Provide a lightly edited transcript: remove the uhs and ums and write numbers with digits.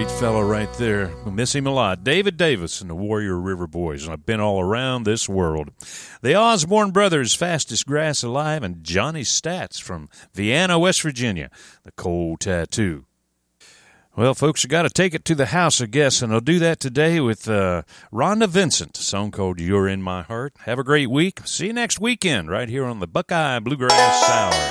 great fellow right there. We miss him a lot. David Davis and the Warrior River Boys, and I've been all around this world. The Osborne Brothers, Fastest Grass Alive, and Johnny Stats from Vienna, West Virginia, The Cold Tattoo. Well, folks, you got to take it to the house, I guess, and I'll do that today with Rhonda Vincent, a song called You're in My Heart. Have a great week. See you next weekend right here on the Buckeye Bluegrass Hour.